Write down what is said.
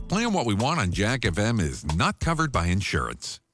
Playing what we want on Jack FM is not covered by insurance.